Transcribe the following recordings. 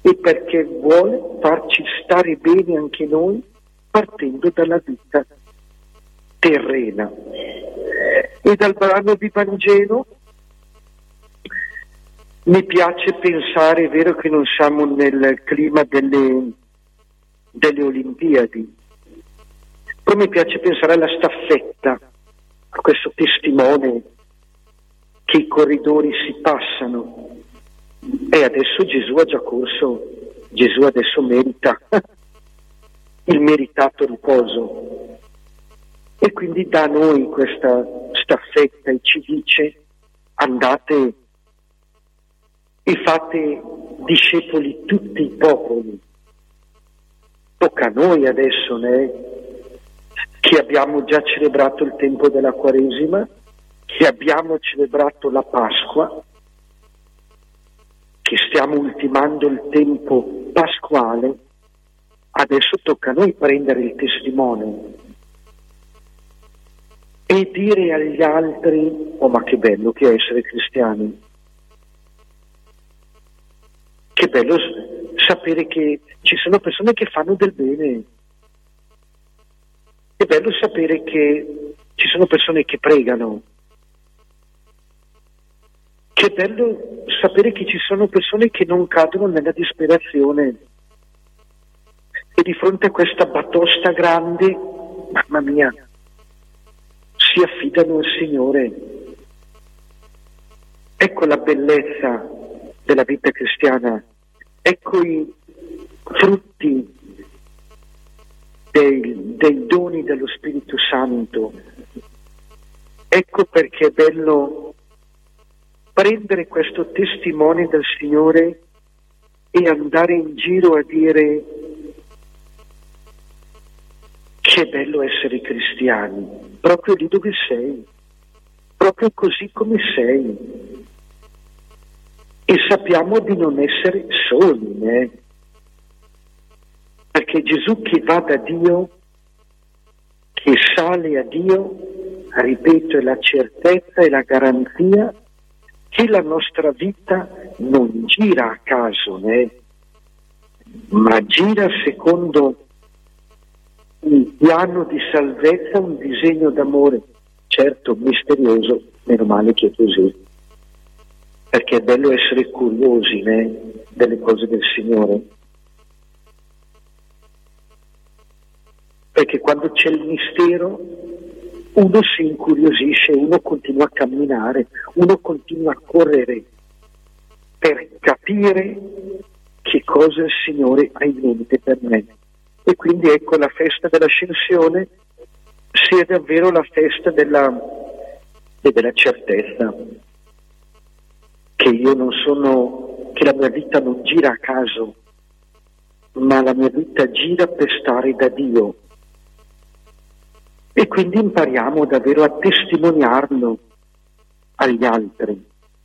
e perché vuole farci stare bene anche noi partendo dalla vita terrena. E dal brano di Vangelo mi piace pensare, è vero che non siamo nel clima delle Olimpiadi, però mi piace pensare alla staffetta, a questo testimone che i corridori si passano, e adesso Gesù ha già corso, Gesù adesso merita il meritato riposo, e quindi dà a noi questa staffetta e ci dice: andate e fate discepoli tutti i popoli. Tocca a noi adesso, che abbiamo già celebrato il tempo della Quaresima, che abbiamo celebrato la Pasqua, che stiamo ultimando il tempo pasquale, adesso tocca a noi prendere il testimone e dire agli altri: oh, ma che bello che è essere cristiani, che bello sapere che ci sono persone che fanno del bene, è bello sapere che ci sono persone che pregano, che è bello sapere che ci sono persone che non cadono nella disperazione e di fronte a questa batosta grande, mamma mia, si affidano al Signore. Ecco la bellezza della vita cristiana, ecco i frutti dei doni dello Spirito Santo. Ecco perché è bello prendere questo testimone del Signore e andare in giro a dire: che bello essere cristiani, proprio lì dove sei, proprio così come sei. E sappiamo di non essere soli, perché Gesù che va da Dio, che sale a Dio, ripeto, è la certezza e la garanzia che la nostra vita non gira a caso, ma gira secondo un piano di salvezza, un disegno d'amore, certo misterioso, meno male che è così, perché è bello essere curiosi delle cose del Signore, perché quando c'è il mistero uno si incuriosisce, uno continua a camminare, uno continua a correre per capire che cosa il Signore ha in mente per me. E quindi ecco, la festa dell'Ascensione sia davvero la festa della certezza che io non sono, che la mia vita non gira a caso, ma la mia vita gira per stare da Dio. E quindi impariamo davvero a testimoniarlo agli altri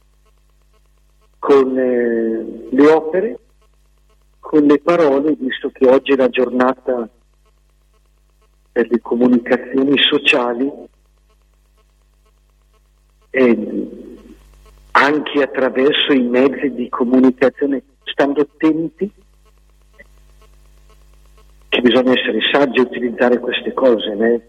con le opere, con le parole, visto che oggi è la giornata per le comunicazioni sociali, e anche attraverso i mezzi di comunicazione, stando attenti, che bisogna essere saggi a utilizzare queste cose,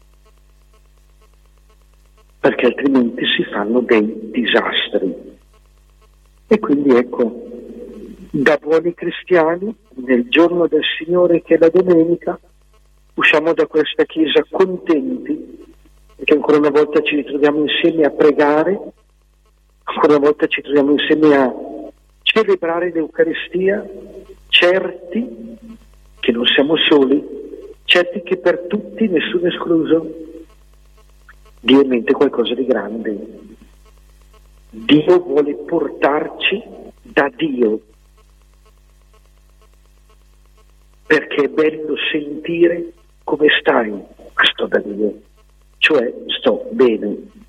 perché altrimenti si fanno dei disastri. E quindi ecco, da buoni cristiani, nel giorno del Signore che è la domenica, usciamo da questa chiesa contenti, perché ancora una volta ci ritroviamo insieme a pregare, ancora una volta ci troviamo insieme a celebrare l'Eucaristia, certi che non siamo soli, certi che per tutti, nessuno escluso, Dio ha in mente qualcosa di grande. Dio vuole portarci da Dio, perché è bello sentire come stai, sto da Dio, cioè sto bene.